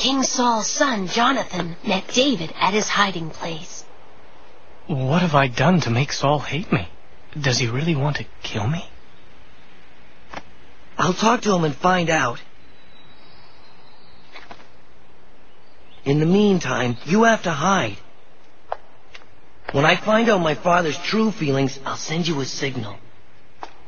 King Saul's son, Jonathan, met David at his hiding place. What have I done to make Saul hate me? Does he really want to kill me? I'll talk to him and find out. In the meantime, you have to hide. When I find out my father's true feelings, I'll send you a signal.